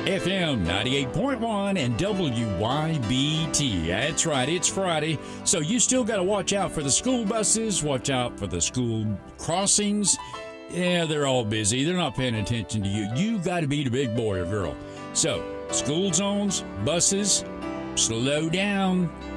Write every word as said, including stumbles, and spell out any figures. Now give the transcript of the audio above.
F M ninety-eight point one and W Y B T. That's right, it's Friday, so you still got to watch out for the school buses, watch out for the school crossings. Yeah, they're all busy. They're not paying attention to you. You got to be the big boy or girl. So, school zones, buses, slow down.